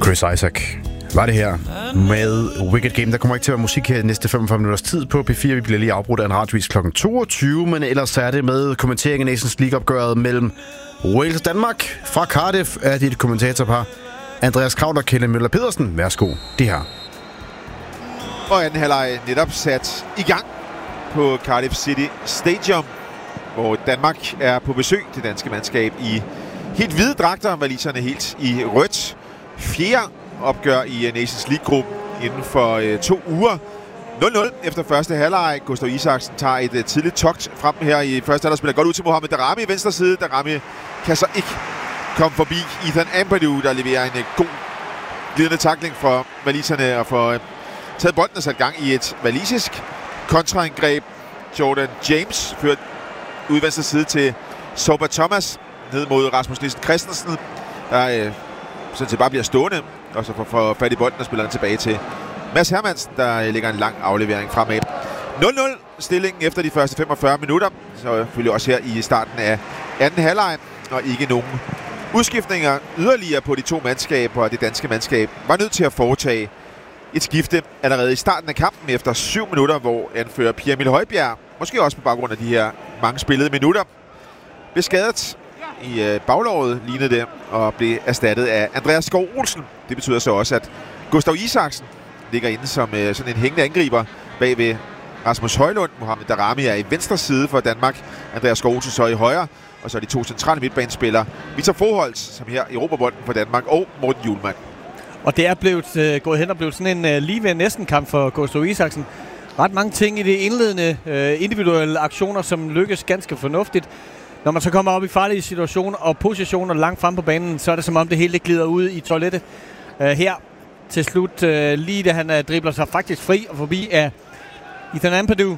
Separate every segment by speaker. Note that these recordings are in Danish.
Speaker 1: Chris Isaak var det her med Wicked Game. Der kommer ikke til at være musik her i næste 45 minutters tid på P4. Vi bliver lige afbrudt af en radiovis kl. 22, men ellers er det med kommentering af Nations League-opgøret mellem Wales og Danmark. Fra Cardiff er dit kommentatorpar Andreas Kraut og Kelle Møller Pedersen. Værsgo, det her.
Speaker 2: Og anden halvleg netop sat i gang på Cardiff City Stadium, hvor Danmark er på besøg. Det danske mandskab i helt hvide dragter, waliserne helt i rødt. Fjerde opgør i Nations League-gruppen inden for 2 uger. 0-0 efter første halvleg. Gustav Isaksen tager et tidligt togt frem her i første halvleg. Spiller godt ud til Mohamed Daramy i venstre side. Daramy kan så ikke komme forbi Ethan Ampadu, der leverer en god glidende tackling for waliserne og får taget bolden og sat gang i et walisisk kontraangreb. Jordan James ført ud venstre side til Soba Thomas ned mod Rasmus Nielsen Christensen, der sådan set bare bliver stående og så får fat i bolden og spiller den tilbage til Mads Hermansen, der lægger en lang aflevering fremad. 0-0 stillingen efter de første 45 minutter, så selvfølgelig også her i starten af anden halvleg, og ikke nogen udskiftninger yderligere på de to mandskaber, og det danske mandskab var nødt til at foretage et skifte allerede i starten af kampen efter 7 minutter, hvor anfører Pierre Emil Højbjerg, måske også på baggrund af de her mange spillede minutter, blev skadet i baglåret, lignede det, og blev erstattet af Andreas Skov Olsen. Det betyder så også, at Gustav Isaksen ligger inde som sådan en hængende angriber bag ved Rasmus Højlund. Mohamed Daramy er i venstre side for Danmark, Andreas Skov Olsen så i højre, og så er de to centrale midtbanespillere, Victor Froholt, som her i Europabolden for Danmark, og Morten Hjulmand.
Speaker 3: Og det er blevet gået hen og blevet sådan en lige ved næsten kamp for Gustav Isaksen. Ret mange ting i det indledende individuelle aktioner, som lykkes ganske fornuftigt. Når man så kommer op i farlige situationer og positioner langt frem på banen, så er det som om det hele glider ud i toilettet. Her til slut, lige da han dribler sig faktisk fri og forbi af Ethan Ampadu,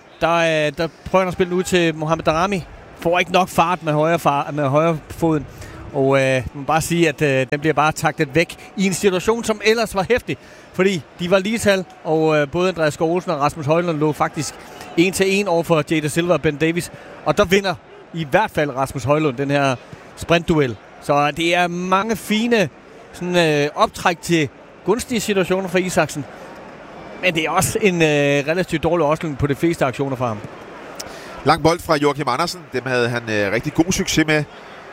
Speaker 3: der prøver han at spille den ud til Mohamed Daramy. Får ikke nok fart med højre foden. Og man må bare sige, at den bliver bare taklet væk i en situation, som ellers var heftig. Fordi de var ligetal, og både Andreas Skov Olsen og Rasmus Højlund lå faktisk 1-1 over for Jada Silva og Ben Davis. Og der vinder i hvert fald Rasmus Højlund den her sprintduel. Så det er mange fine sådan, optræk til gunstige situationer for Isaksen. Men det er også en relativt dårlig afslutning på de fleste aktioner fra ham.
Speaker 2: Lang bold fra Joachim Andersen. Dem havde han rigtig god succes med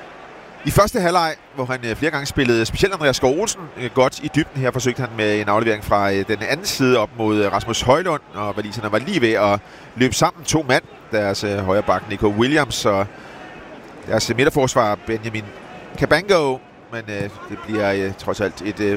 Speaker 2: i første halvleg, hvor han flere gange spillede specielt Andreas Skov Olsen godt i dybden. Her forsøgte han med en aflevering fra den anden side op mod Rasmus Højlund, og waliserne var lige ved at løbe sammen 2 mand. Deres højre bak Nico Williams og deres midterforsvar Benjamin Cabango, men det bliver trods alt en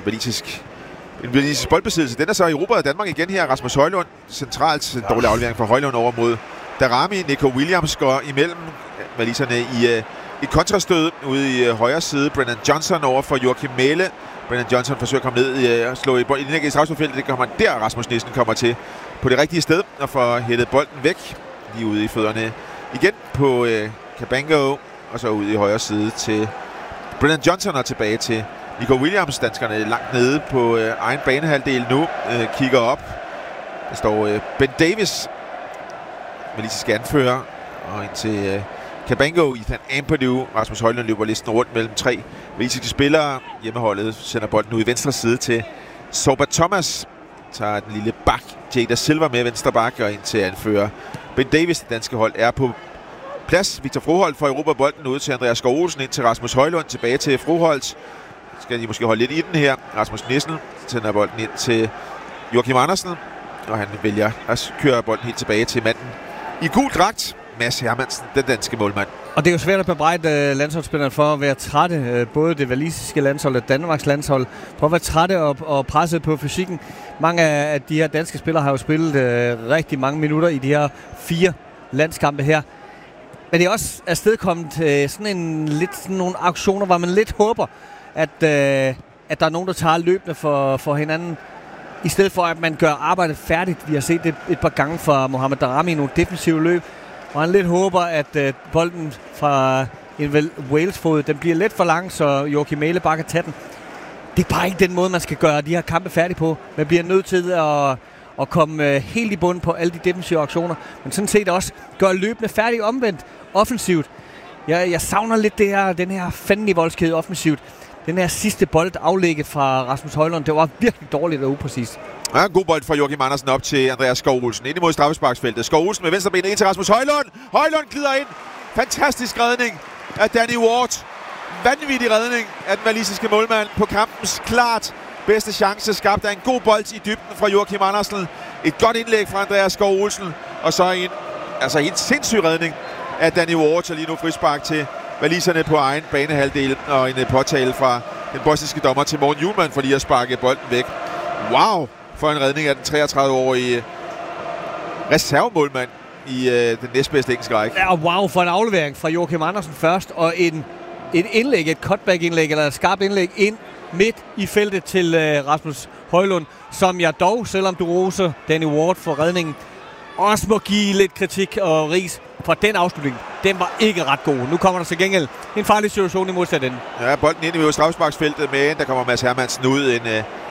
Speaker 2: walisisk boldbesiddelse. Den er så erobret af Danmark igen her. Rasmus Højlund centralt, en dårlig aflevering fra Højlund over mod Daramy. Nico Williams går imellem waliserne i et kontrastød ude i højre side. Brennan Johnson over for Joachim Mæhle. Brennan Johnson forsøger at komme ned og slå i indlægget i straffesparksfeltet. Det kommer der. Rasmus Nielsen kommer til på det rigtige sted og får hættet bolden væk. Lige ude i fødderne igen på Cabango. Og så ud i højre side til Brennan Johnson og tilbage til Nico Williams. Danskerne langt nede på egen banehalvdel nu. Kigger op. Der står Ben Davis, walisisk anfører, og ind til Cabango, Ethan Ampadu. Rasmus Højlund løber listen rundt mellem 3 walisiske spillere. Hjemmeholdet sender bolden ud i venstre side til Soba Thomas. Tager den lille bak Jada Silva med venstre bak og ind til anfører Ben Davis. Det danske hold er på plads. Victor Froholt får Europabolden ud til Andreas Skov Olsen, ind til Rasmus Højlund, tilbage til Froholt. Skal de måske holde lidt i den her. Rasmus Nielsen sender bolden ind til Joachim Andersen, og han vælger at køre bolden helt tilbage til manden i gul dragt, Mads Hermansen, den danske målmand.
Speaker 3: Og det er jo svært at bebrejde landsholdsspillerne for at være trætte. Både det walisiske landshold og Danmarks landshold. For at være trætte og presset på fysikken. Mange af de her danske spillere har jo spillet rigtig mange minutter i de her 4 landskampe her. Men det er også afstedkommet sådan nogle aktioner, hvor man lidt håber, at der er nogen, der tager løbende for hinanden. I stedet for, at man gør arbejdet færdigt. Vi har set det et par gange fra Mohamed Daramy i nogle defensive løb. Og han lidt håber, at bolden fra en Wales-fod, den bliver lidt for lang, så Joachim Mæhle bare kan tage den. Det er bare ikke den måde, man skal gøre de her kampe færdige på. Man bliver nødt til at komme helt i bunden på alle de defensive aktioner. Men sådan set også gøre løbende færdigt omvendt offensivt. Jeg savner lidt den her fandenivoldskede offensivt. den her sidste bold aflægget fra Rasmus Højlund, det var virkelig dårligt og upræcist.
Speaker 2: Ja, en god bold fra Joachim Andersen op til Andreas Skov Olsen. Ind imod straffesparksfeltet. Skov Olsen med venstre ben ind til Rasmus Højlund. Højlund glider ind. Fantastisk redning af Danny Ward. Vanvittig redning af den walisiske målmand på kampens klart bedste chance. Skabt af en god bold i dybden fra Joachim Andersen. Et godt indlæg fra Andreas Skov Olsen. Og så en sindssyg redning af Danny Ward. Så lige nu frispark til waliserne på egen banehalvdel. Og en påtale fra den bosniske dommer til Morten Hjulmand for lige at sparke bolden væk. Wow! For en redning af den 33-årige reservemålmand i den næstbedste engelske række.
Speaker 3: Ja, wow, for en aflevering fra Joachim Andersen først, og et indlæg, et cutback-indlæg, eller et skarpt indlæg ind midt i feltet til Rasmus Højlund, som jeg dog, selvom du roser Danny Ward for redningen, også må give lidt kritik og ris for den afslutning. Den var ikke ret god. Nu kommer der til gengæld en farlig situation i modsat ende.
Speaker 2: Ja, bolden ind i straffesparksfeltet, men der kommer Mads Hermansen ud. En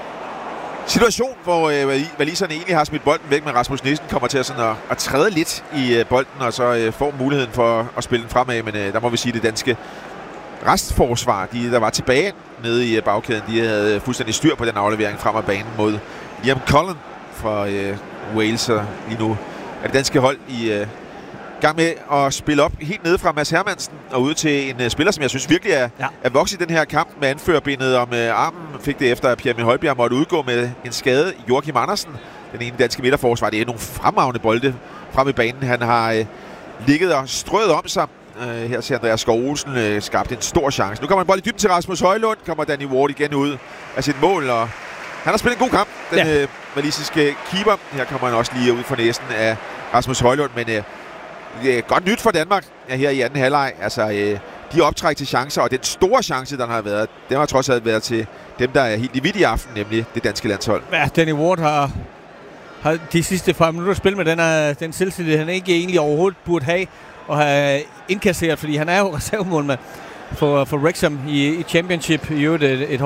Speaker 2: situation, hvor waliserne egentlig har smidt bolden væk, men Rasmus Nielsen kommer til at træde lidt i bolden, og så får muligheden for at spille den fremad. Men der må vi sige, det danske restforsvar, der var tilbage nede i bagkæden, de havde fuldstændig styr på den aflevering frem af banen mod Liam Cullen fra Wales. Lige nu er det danske hold i gang med at spille op helt nede fra Mads Hermansen og ud til en spiller, som jeg synes virkelig er vokset i den her kamp med anførerbindet om armen. Fik det efter, at Pierre Emil Højbjerg måtte udgå med en skade. Joachim Andersen, den ene danske midterforsvar, det er nogle fremragende bolde frem i banen. Han har ligget og strøget om sig. Her ser Andreas Skov Olsen skabt en stor chance. Nu kommer en bold i dybden til Rasmus Højlund. Kommer Danny Ward igen ud af sit mål, og han har spillet en god kamp, den walisiske keeper. Her kommer han også lige ud for næsen af Rasmus Højlund, men det er godt nyt for Danmark her i anden halvleg. Altså, de optræk til chancer, og den store chance, der har været, den har trods alt været til dem, der er helt i vidt i aften, nemlig det danske landshold.
Speaker 3: Ja, Danny Ward har de sidste 5 minutter spillet med den selvtillid, han ikke egentlig overhovedet burde have og have indkasseret, fordi han er jo reservemålmand for Wrexham i Championship. I øvrigt et